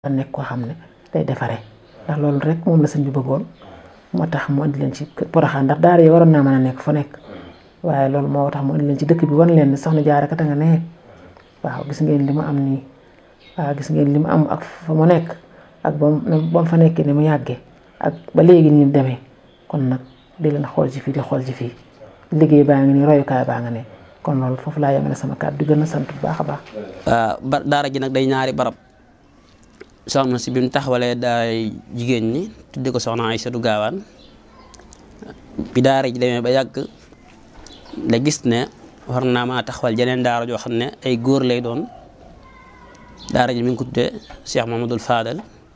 nekk koo xam ne day defaree ndax loolu rek moom la sëñ bi bëggoon moo tax mu andi leen ci Porokhane ndax daara yi waroon naa mën a nekk fa nekk waaye loolu moo tax mu andi leen ci dëkk bi wan leen ne soxna Jaara kat nga ne waaw gis ngeen li mu am nii waaw gis ngeen li mu am ak fa mu nekk ak ba mu fa nekkee ni mu yàggee ak ba léegi ni mu demee kon nag di leen xool ci fii di xool ci fii liggéey baa ngi nii royukaay baa nga ne kon loolu foofu laa yemale sama kàddu di gën a sant bu baax a baax. daara ji nag day ñaari barab soxna si bi mu taxawalee daaray jigéen ñi tudde ko soxna Aysatu Gaawaan bi daara ji demee ba yàgg la gis ne war naa maa taxawal jeneen daara joo xam ne ay góor lay doon daara ji mi ngi ko tuddee Cheikh Mamadou Fadal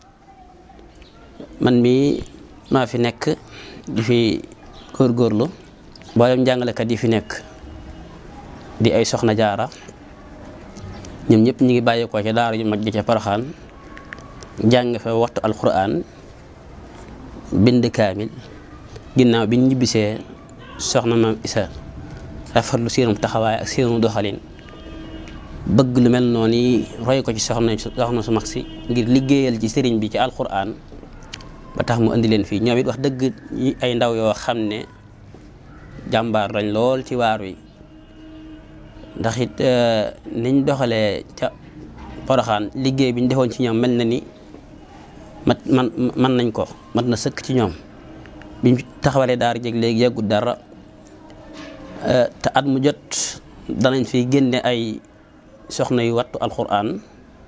man mii maa fi nekk di fi góorgóorlu mboolem jàngalekat yi fi nekk di ay soxna jaara ñoom ñëpp ñu ngi bàyyeekoo ca daara ju mag ji ca Porokhane jàng fa waxtu alquran bind kaamil ginnaaw bi ñu ñibbisee soxna maam Isa rafetlu seenum taxawaay ak seenu doxalin bëgg lu mel noonu yi roy ko ci soxna su mag si ngir liggéeyal ci sëriñ bi ci alquran ba tax mu indi leen fii ñoom it wax dëgg ay ndaw yoo xam ne jàmbaar lañ lool ci waar wi ndax it niñ doxalee ca Porokhane liggéey bi ñu defoon ci ñoom mel na ni man nañ ko mat na sëkk ci ñoom biñ taxawalee daara jeg léegi yàggut dara te at mu jot danañ fi génne ay soxna yu wattu alquran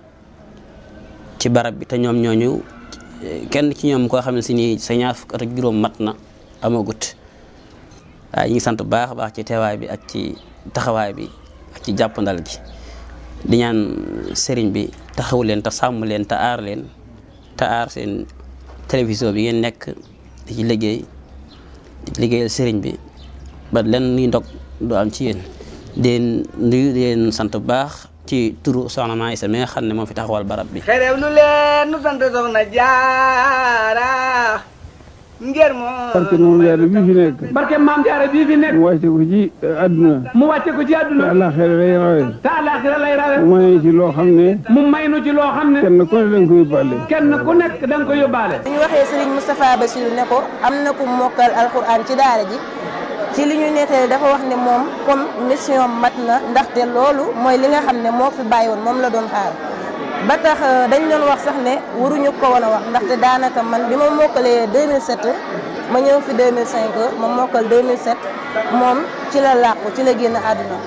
ci barab bi te ñoom ñooñu kenn ci ñoom koo xam ne si ni sa ñaar fukk ak juróom mat na amagut waaye ñu ngi sant bu baax a baax ci teewaay bi ak ci taxawaay bi ak ci jàppandal gi di ñaan sëriñ bi taxaw leen te sàmm leen te aar leen te aar seen télévision bi ngeen nekk di ci liggéeyal sëriñ bi ba len ni ndog du am ci yéen den nuyu leen sant bu baax ci turu soxna Maam Isa mi nga xam ne moo fi taxawal barab bi xerew nu leen nu sant soxna Jaara ngir moom barke moom jaara bii fi nekk barke maam jaara bii fi nekk mu wàcce ko ci àdduna mu wàcce ko ci àdduna te àllaaxira lay rawe te àllaaxira lay rawe mu may ci loo xam ne mu may nu ci loo xam ne kenn ku ne da nga ko yóbbaale kenn ku nekk da nga ko yóbbaale bu ñu waxee Serigne Moustapha Bassirou ne ko am na ku mokkal alxuraan ci daara ji ci li ñu nettali dafa wax ne moom comme mission mat na ndaxte loolu mooy li nga xam ne moo fi bàyyi woon moom la doon xaar ba tax dañ doon wax sax ne waruñu ko woon a wax ndaxte daanaka man bi ma mokkalee 2007 ma ñëw fi 2005 ma mokkal 2007 moom ci la làqu ci la génn àdduna.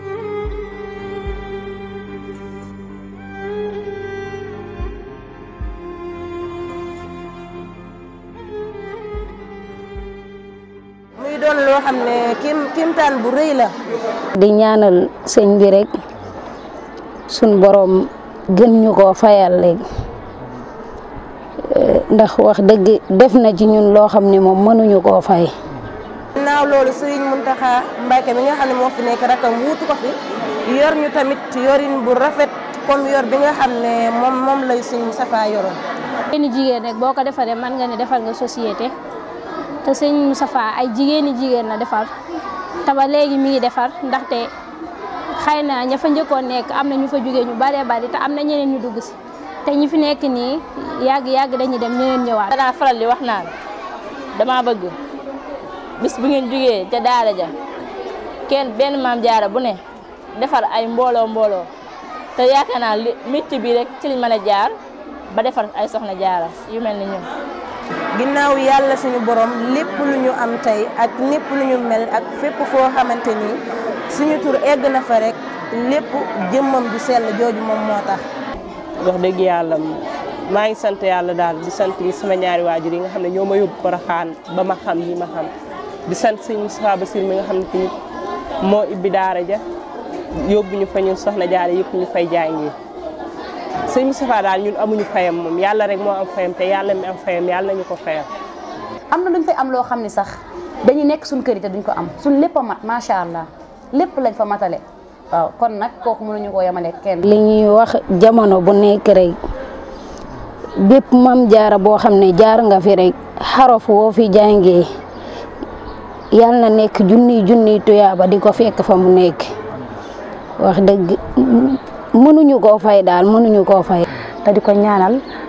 muy doon loo xam ne kimtaan bu rëy la. di ñaanal sëñ bi rek suñ borom gën ñu koo fayal léegi ndax wax dëgg def na ci ñun loo xam ne moom mënuñu koo fay. ginnaaw loolu Serigne Mountakha Mbacké mi nga xam ne moo fi nekk rakam wuutu ko fi yor ñu tamit yorin bu rafet comme yor bi nga xam ne moom lay Serigne Moustapha yoroon. jigéeni jigéen rek boo ko defaree mën nga ne defal nga société te Serigne Moustapha ay jigéeni jigéen la defar te ba léegi mi ngi defar ndaxte xëy na ña fa njëkkoon nekk am na ñu fa jógee ñu baree bari te am na ñeneen ñu dugg si. te ñi fi nekk nii yàgg dañuy dem ñeneen ñëwaat. danaa faral di wax naan dama bëgg bis bu ngeen jugee ca daara ja benn maam jaara bu ne defar ay mbooloo te yaakaar naa métier bi rek ci liñ mën a jaar ba defar ay soxna jaara yu mel ni ñun. ginnaaw yàlla suñu borom lépp lu ñu am tey ak lépp lu ñu mel ak fépp foo xamante ni suñu tur egg na fa rek lépp jëmmam ju sell jooju moom moo tax. wax dëgg yàlla maa ngi sant yàlla daal di sant sama ñaari waajur yi nga xam ne ñoo ma yóbbu Porokhane ba ma xam li ma xam di sant sëñ Moustapha Bassirou mi nga xam ne tamit moo ibbi daara ja yóbbu ñu fa ñun soxna jaara yëpp ñu fay jàngee sëñ Moustapha daal ñun amuñu fayam moom yàlla rek moo am fayam te yàlla mi am fayam yàlla nañu ko fayam. am na luñ fay am loo xam ne sax dañuy nekk suñ kër yi te duñ ko am suñ lépp a mat macha allah lépp lañ fa matale. waaw kon nag kooku mënuñu koo yemale kenn. li ñuy wax jamono bu nekk rek bépp mam jaara boo xam ne jaar nga fi rek xarof woo fi jàngee yal na nekk junniy tuyaaba di ko fekk fa mu nekk wax dëgg mënuñu koo fay daal mënuñu koo fay. te di ko ñaanal